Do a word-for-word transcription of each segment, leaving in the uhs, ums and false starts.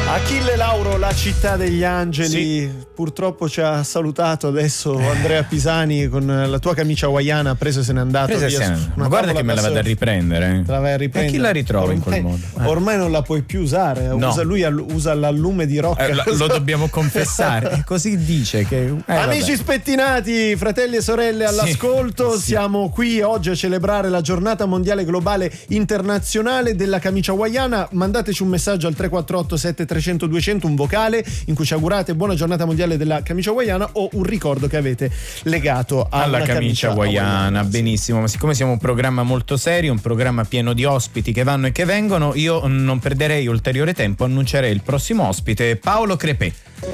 Achille Lauro, la città degli angeli, sì. Purtroppo ci ha salutato adesso Andrea Pisani con la tua camicia hawaiana, preso e se n'è andato Presa via. se Ma guarda che me la vado a riprendere. Te la vai a riprendere. E chi la ritrova ormai, in quel modo? Eh. Ormai non la puoi più usare, no. usa lui usa l'allume di rocca. Eh, lo dobbiamo confessare, così dice che eh, Amici vabbè. spettinati, fratelli e sorelle all'ascolto, sì. siamo qui oggi a celebrare la giornata mondiale globale internazionale della camicia hawaiana. Mandateci un messaggio al tre quattro otto sette tre zero zero due zero zero, un vocale in cui ci augurate buona giornata mondiale della camicia hawaiana o un ricordo che avete legato alla, alla camicia, camicia hawaiana. hawaiana. Benissimo, ma siccome siamo un programma molto serio, un programma pieno di ospiti che vanno e che vengono, io non perderei ulteriore tempo, annuncerei il prossimo ospite, Paolo Crepè.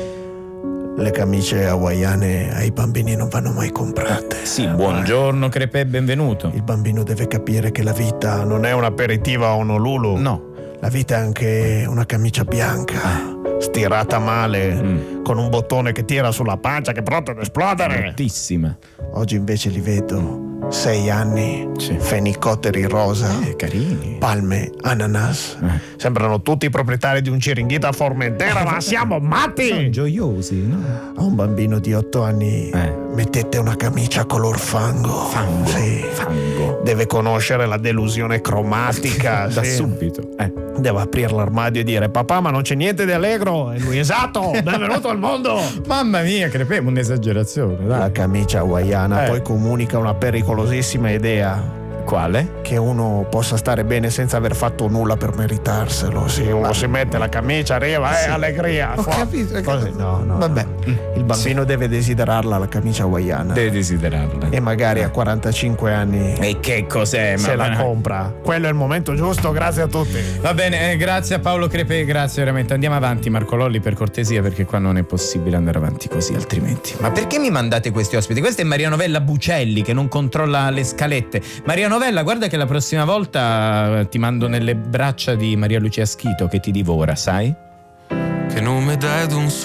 Le camicie hawaiane ai bambini non vanno mai comprate. Sì, buongiorno Crepè, benvenuto. Il bambino deve capire che la vita non è un'aperitiva o un Honolulu. No. La vita è anche una camicia bianca, stirata male, mm. con un bottone che tira sulla pancia che è pronto ad esplodere. Bruttissima. Oggi invece li vedo, sei anni, sì. fenicotteri rosa, eh, carini, palme, ananas. Eh. Sembrano tutti i proprietari di un Ciringhito a Formentera, ma siamo matti! Sono gioiosi, no? A un bambino di otto anni eh. mettete una camicia color fango. Fango? Sì. Fango. Deve conoscere la delusione cromatica. da sì. subito. Eh. Deve aprire l'armadio e dire: papà, ma non c'è niente di allegro. E lui: esatto, benvenuto al mondo. Mamma mia, Crepè, un'esagerazione, dai. La camicia hawaiana eh. poi comunica una pericolosissima idea. Quale? Che uno possa stare bene senza aver fatto nulla per meritarselo. Sì, uno ma... si mette la camicia, arriva, sì. eh, allegria. Ho capito. Così, no, no. Vabbè. Il bambino sì. deve desiderarla la camicia hawaiana. Deve desiderarla. E magari a quarantacinque anni. E che cos'è? Se ma la compra. Quello è il momento giusto, grazie a tutti. Va bene, eh, grazie a Paolo Crepè, grazie veramente. Andiamo avanti, Marco Lolli, per cortesia, perché qua non è possibile andare avanti così, altrimenti. Ma perché mi mandate questi ospiti? Questa è Maria Novella Bucelli, che non controlla le scalette. Maria Novella, guarda che la prossima volta ti mando nelle braccia di Maria Lucia Schito, che ti divora, sai? Che nome dai ad un